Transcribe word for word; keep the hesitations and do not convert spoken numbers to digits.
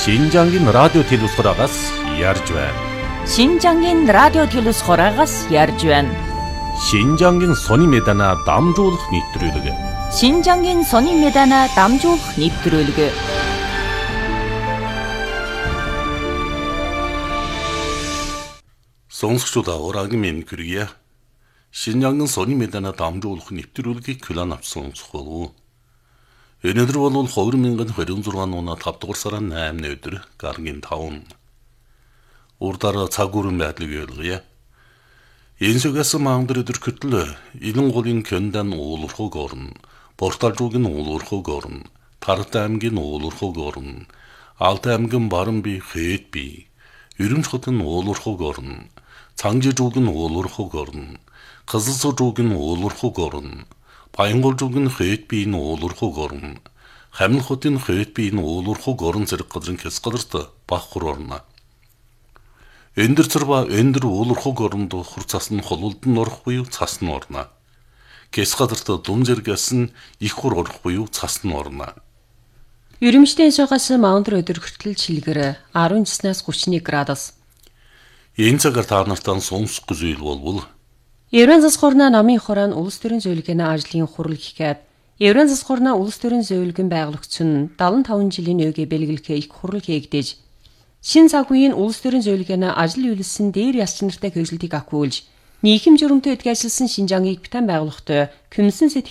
Шинжангийн радио телевизхораагаас ярьж байна. Шинжангийн радио телевизхораагаас ярьж байна. Шинжангийн сони медана дамжуулах нэвтрүүлэг. Шинжангийн сони медана дамжуулах нэвтрүүлэг. Сонсогчдаа ураагийн минь хүргье. Шинжангийн сони медана дамжуулах нэвтрүүлгийг хүлээн авсан сонсох болов. Өнөөдөр бол хоёр мянган двадцать шесть оны тавд дугаар сарын наймны өдөр гаргийн таван. Урдаар цаг үрэн байдлыг ойлгоё. Энэсгээс маамдар өдөр хөтлөө илэн голын көндан уулуурхог орно. Борталжуугийн уулуурхог орно. Тарт аймгийн уулуурхог орно. Алт аймгийн баран би хэд би. Өрөмч хотын уулуурхог орно. Цангижуугийн уулуурхог орно. Кызылсуугийн уулуурхог орно. Баянголжуугийн хэд биеийн уулуурхог орно. Хамил хотын хэд биеийн уулуурхог орон зэрэг газрын хэс газарт баххур орно. Эндэр цэрба эндэр уулуурхог оронд хур цас нь холулд нь орох буюу цас нь орно. Гэс газарт дум зэрэгээс нь их хур орох буюу цас нь орно. Өрөмчтэй шогоос маундар өдөр хүртэл шилгэр десять цэснээс тридцать один градус. Энэ цагаар та нартаа сонсох зүйл болвол Еврейн засгуурна намын хорон улс төрийн зөвлөгөөний ажлын хурал гэхэд Еврейн засгуурна улс төрийн зөвлөгөөний байгуулагч нь seventy-five жилийн өөгөө бэлгэлэхээ их хурал хийгдэж шин цаг үеийн улс төрийн зөвлөгөөний ажил үйлсэн дээр яс чанартай хөдөлгөлтийг ахиулж нийгэм журамтай эдгээр ажилласан Шинжангийг битэн байгуулахтай Күмсэн